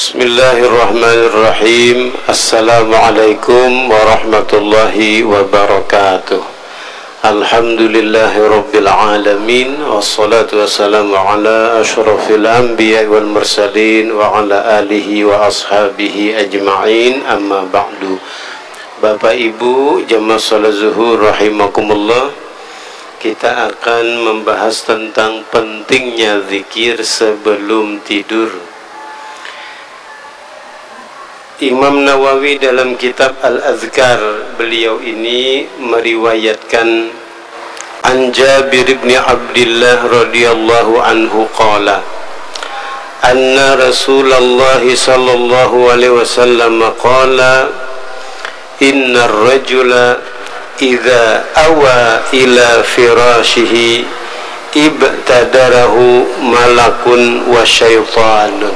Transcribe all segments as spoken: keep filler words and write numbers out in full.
Bismillahirrahmanirrahim. Assalamualaikum warahmatullahi wabarakatuh. Alhamdulillahi rabbil alamin. Wassalatu wassalamu ala ashrafil anbiya wal mursalin wa ala alihi wa ashabihi ajma'in. Amma ba'du. Bapak Ibu jamaah salat zuhur rahimakumullah, kita akan membahas tentang pentingnya zikir sebelum tidur. Imam Nawawi dalam kitab Al-Azkar, beliau ini meriwayatkan an Jabir bin Abdullah radhiyallahu anhu qala anna Rasulullah sallallahu alaihi wasallam qala inna ar-rajula idza awa ila firashihi ibtadarahu malakun wa syaitanun.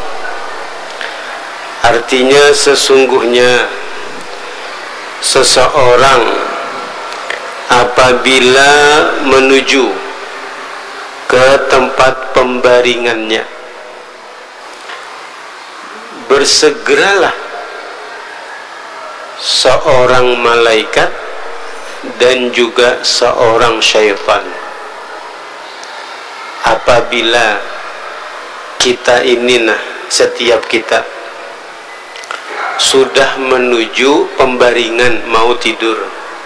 Artinya sesungguhnya seseorang apabila menuju ke tempat pembaringannya, bersegeralah seorang malaikat dan juga seorang syaitan. Apabila kita ini, nah setiap kita sudah menuju pembaringan mau tidur,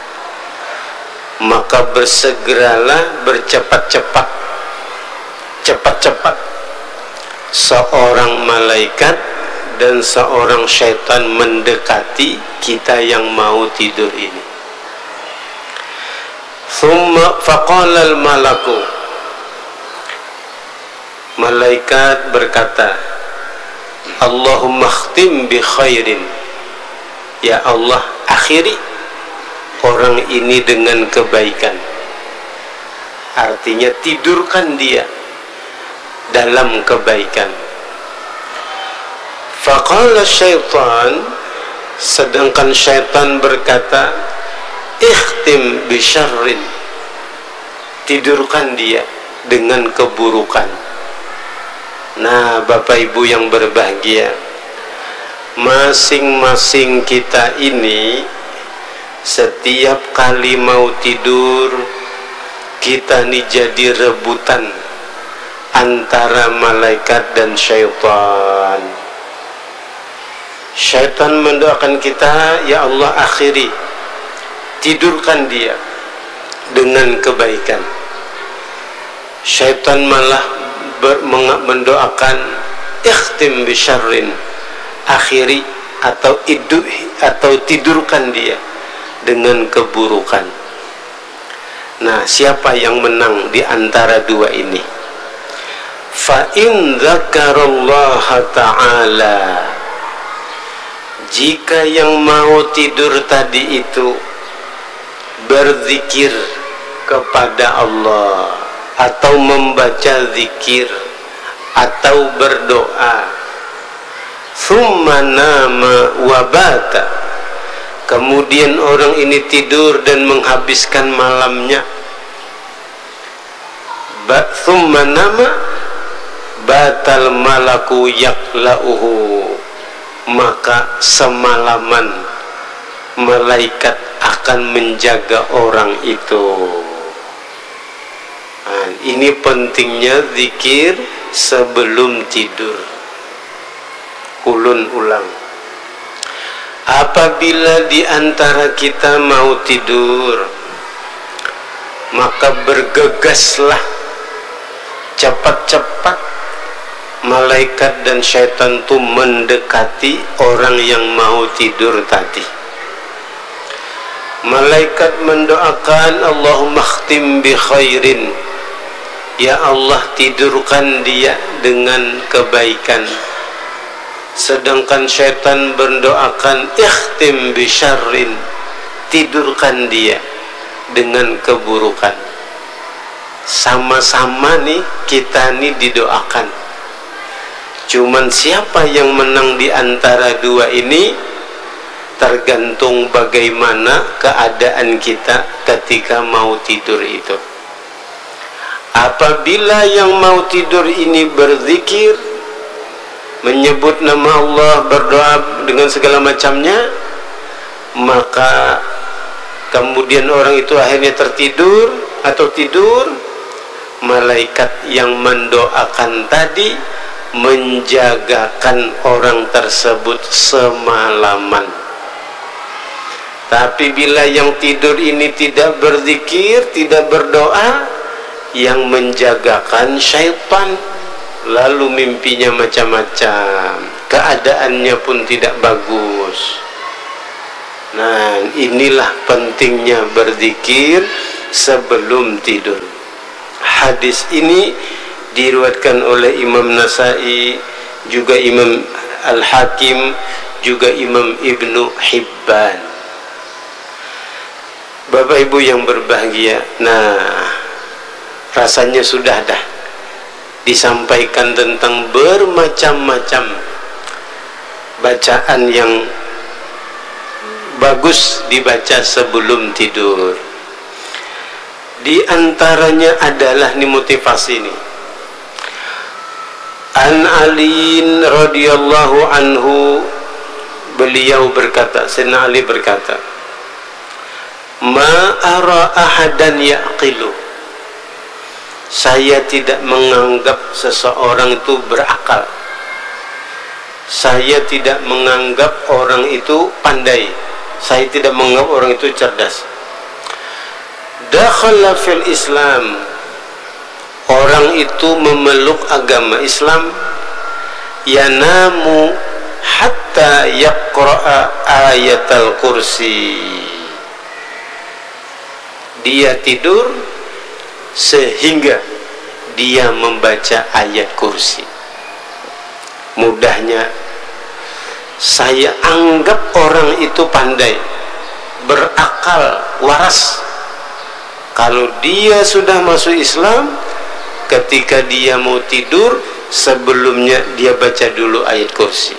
maka bersegeralah, bercepat-cepat cepat-cepat seorang malaikat dan seorang syaitan mendekati kita yang mau tidur ini. Thumma faqala al-malaku, malaikat berkata, Allahumma khtim bi khairin, ya Allah, akhiri orang ini dengan kebaikan. Artinya tidurkan dia dalam kebaikan. Faqala syaitan, sedangkan syaitan berkata, ikhtim bi syarrin, tidurkan dia dengan keburukan. Nah, Bapak Ibu yang berbahagia, masing-masing kita ini setiap kali mau tidur, kita nih jadi rebutan antara malaikat dan syaitan. Syaitan mendoakan kita, ya Allah akhiri, tidurkan dia dengan kebaikan. Syaitan malah mendoakan ikhtim bi syarrin, akhiri atau idu atau tidurkan dia dengan keburukan. Nah, siapa yang menang di antara dua ini? Fa in dzakarallaha ta'ala, jika yang mau tidur tadi itu berzikir kepada Allah atau membaca zikir atau berdoa, thumma nama wa bata, kemudian orang ini tidur dan menghabiskan malamnya, ba thumma nama batal malaku yaklauhu, maka semalaman malaikat akan menjaga orang itu. Nah, ini pentingnya zikir sebelum tidur. Ulun ulang, apabila di antara kita mau tidur, maka bergegaslah cepat-cepat malaikat dan syaitan itu mendekati orang yang mau tidur tadi. Malaikat mendoakan, Allahumma khtim bi khairin, ya Allah tidurkan dia dengan kebaikan. Sedangkan syaitan berdoakan, ikhtim bi syarrin, tidurkan dia dengan keburukan. Sama-sama nih kita nih didoakan. Cuman siapa yang menang di antara dua ini tergantung bagaimana keadaan kita ketika mau tidur itu. Apabila yang mau tidur ini berzikir, menyebut nama Allah, berdoa dengan segala macamnya, maka kemudian orang itu akhirnya tertidur atau tidur, malaikat yang mendoakan tadi menjagakan orang tersebut semalaman. Tapi bila yang tidur ini tidak berzikir, tidak berdoa, yang menjagakan syaitan, lalu mimpinya macam-macam, keadaannya pun tidak bagus. Nah, inilah pentingnya berzikir sebelum tidur. Hadis ini diriwayatkan oleh Imam Nasai, juga Imam Al-Hakim, juga Imam Ibnu Hibban. Bapak Ibu yang berbahagia, nah rasanya sudah dah disampaikan tentang bermacam-macam bacaan yang bagus dibaca sebelum tidur. Di antaranya adalah nih motivasi ini. An Ali radhiyallahu anhu, beliau berkata, Sayyidina Ali berkata, ma ara ahadan yaqilu, saya tidak menganggap seseorang itu berakal, saya tidak menganggap orang itu pandai, saya tidak menganggap orang itu cerdas. Dakhala fil Islam, orang itu memeluk agama Islam, yanamu hatta yaqra'a ayatal kursi, dia tidur sehingga dia membaca ayat kursi. Mudahnya, saya anggap orang itu pandai, berakal, waras, kalau dia sudah masuk Islam, ketika dia mau tidur, sebelumnya dia baca dulu ayat kursi.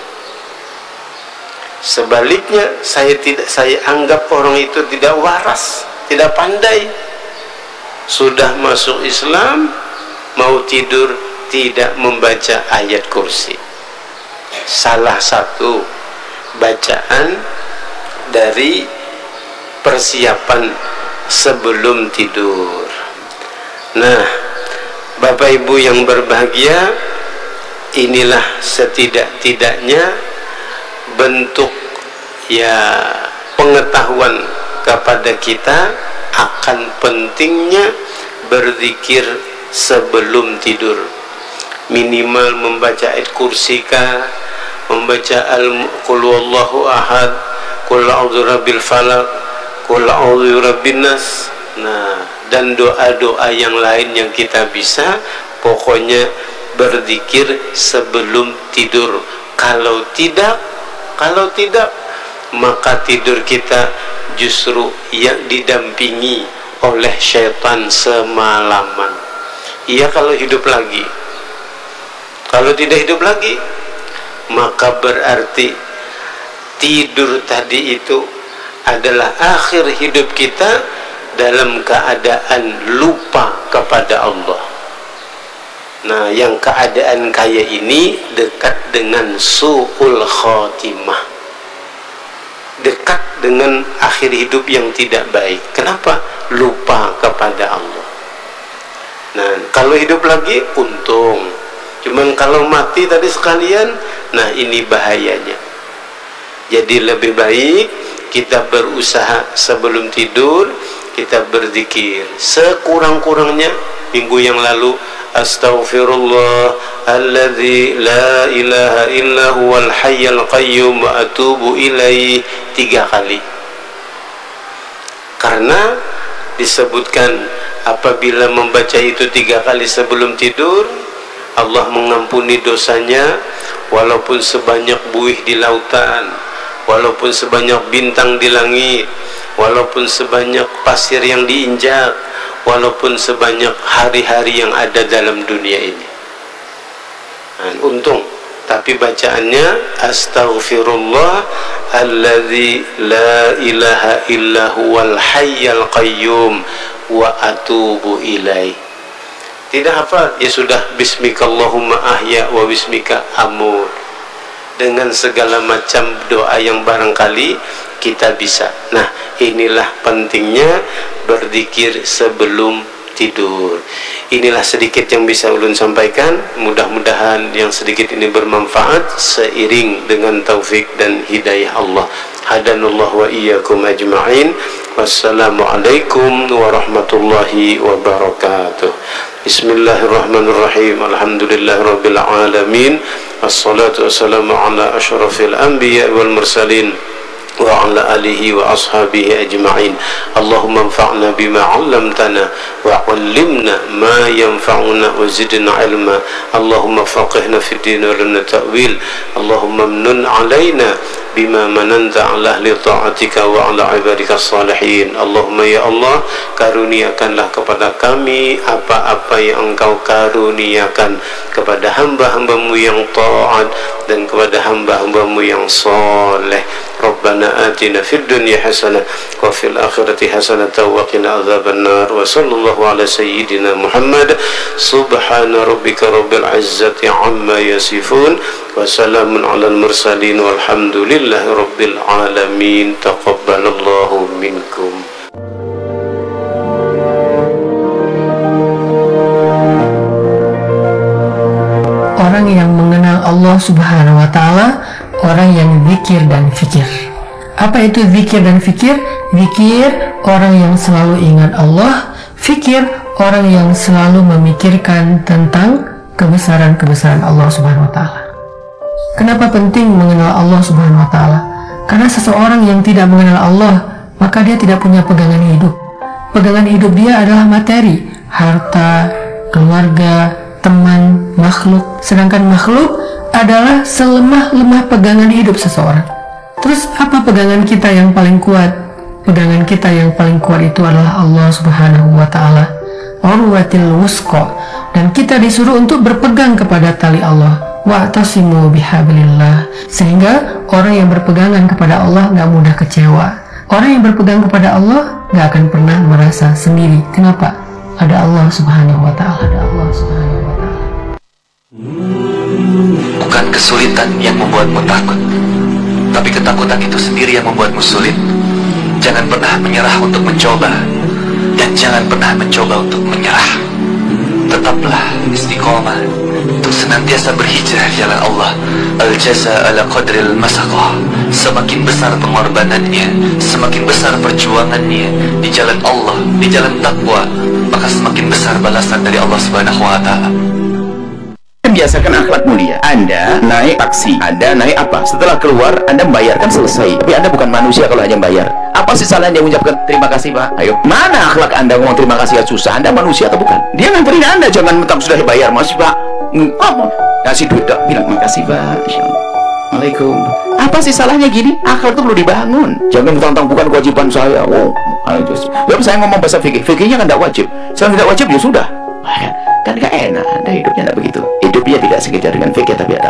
Sebaliknya, saya tidak saya anggap orang itu tidak waras, tidak pandai, sudah masuk Islam, mau tidur tidak membaca ayat kursi. Salah satu bacaan dari persiapan sebelum tidur. Nah, Bapak Ibu yang berbahagia, inilah setidak-tidaknya bentuk ya pengetahuan kepada kita akan pentingnya berzikir sebelum tidur. Minimal membaca ayat kursi kah, membaca al-qul huwallahu ahad, qul a'udzu birabbil falaq, qul a'udzu birabbin nas. Nah, dan doa-doa yang lain yang kita bisa, pokoknya berzikir sebelum tidur. Kalau tidak, kalau tidak maka tidur kita justru yang didampingi oleh syaitan semalaman. Iya kalau hidup lagi. Kalau tidak hidup lagi, maka berarti tidur tadi itu adalah akhir hidup kita dalam keadaan lupa kepada Allah. Nah, yang keadaan kaya ini dekat dengan su'ul khatimah, dekat dengan akhir hidup yang tidak baik. Kenapa? Lupa kepada Allah. Nah, kalau hidup lagi untung, cuman kalau mati tadi sekalian, nah ini bahayanya. Jadi lebih baik kita berusaha sebelum tidur kita berzikir sekurang-kurangnya. Minggu yang lalu, astaghfirullah alladzi la ilaha illa huwal hayyul qayyum wa atubu ilaih, tiga kali. Karena disebutkan apabila membaca itu tiga kali sebelum tidur, Allah mengampuni dosanya walaupun sebanyak buih di lautan, walaupun sebanyak bintang di langit, walaupun sebanyak pasir yang diinjak, walaupun sebanyak hari-hari yang ada dalam dunia ini. Nah, untung, tapi bacaannya astaghfirullah alladzi la ilaha illa huwal hayyul qayyum wa atubu ilaih. Tidak hafal, ya sudah bismikallahumma ahya wa bismika amut. dengan segala macam doa yang barangkali kita bisa. Nah, inilah pentingnya berzikir sebelum tidur. Inilah sedikit yang bisa ulun sampaikan. Mudah-mudahan yang sedikit ini bermanfaat seiring dengan taufik dan hidayah Allah. Hadanallahu wa iyyakum ajma'in. Wassalamualaikum warahmatullahi wabarakatuh. Bismillahirrahmanirrahim. Alhamdulillahirabbil alamin. Wassalatu wassalamu ala asyrafil anbiya wal mursalin wa ala alihi wa ashabihi ajma'in. Allahumma anfa'na bima 'allamtana wa 'allimna ma yanfa'una wa zidna 'ilma. Allahumma faqihna fid din wa lana ta'wil. Allahumma mnun 'alaina bima mananta ala ahli ta'atika wa ala ibadika salihin. Allahumma ya Allah, karuniakanlah kepada kami apa-apa yang engkau karuniakan kepada hamba-hambamu yang ta'at dan kepada hamba-hambamu yang soleh. Rabbana atina fid dunya hasanah wa fil akhirati hasanah wa qina adzabannar. Wa sallallahu ala sayyidina Muhammad. Subhana rabbika rabbil izzati amma yasifun wa salamun alal mursalin walhamdulillahi rabbil alamin. Taqabbalallahu minkum. Orang yang mengenal Allah Subhanahu wa ta'ala, orang yang zikir dan fikir. Apa itu zikir dan fikir? Zikir, orang yang selalu ingat Allah. Fikir, orang yang selalu memikirkan tentang kebesaran-kebesaran Allah Subhanahu wa ta'ala. Kenapa penting mengenal Allah Subhanahu wa ta'ala? Karena seseorang yang tidak mengenal Allah, maka dia tidak punya pegangan hidup. Pegangan hidup dia adalah materi, harta, keluarga, teman, makhluk. Sedangkan makhluk adalah selemah-lemah pegangan hidup seseorang. Terus apa pegangan kita yang paling kuat? Pegangan kita yang paling kuat itu adalah Allah Subhanahu wa ta'ala, urwatil wusqa. Dan kita disuruh untuk berpegang kepada tali Allah, wa'tasimu bihablillah. Sehingga orang yang berpegangan kepada Allah gak mudah kecewa. Orang yang berpegang kepada Allah gak akan pernah merasa sendiri. Kenapa? Ada Allah Subhanahu wa ta'ala. Ada Allah Subhanahu wa ta'ala. Bukan kesulitan yang membuatmu takut, tapi ketakutan itu sendiri yang membuatmu sulit. Jangan pernah menyerah untuk mencoba, dan jangan pernah mencoba untuk menyerah. Tetaplah istiqomah untuk senantiasa berhijrah di jalan Allah. Al-jaza ala qadril masaqah. Semakin besar pengorbanannya, semakin besar perjuangannya di jalan Allah, di jalan takwa, maka semakin besar balasan dari Allah Subhanahu wa ta'ala. Biasakan akhlak mulia. Anda naik taksi, Anda naik apa? Setelah keluar, Anda membayarkan selesai. Tapi Anda bukan manusia kalau hanya bayar. Apa sih salahnya mengucapkan terima kasih, Pak? Ayo, mana akhlak Anda ngomong terima kasih susah? Anda manusia atau bukan? Dia nganterin Anda, jangan mentang sudah dibayar, masih Pak. Ngomong, kasih duit, tak bilang makasih, Pak. Assalamualaikum. Apa sih salahnya gini? Akhlak itu perlu dibangun. Jangan mentang-mentang bukan kewajiban saya. Oh, ayo, ya, saya ngomong bahasa fikih. Fikihnya kan tidak wajib. Selama tidak wajib ya sudah. Kan gak enak, Anda hidupnya tidak begitu. Hidupnya tidak sekedar dengan fikih, tapi ada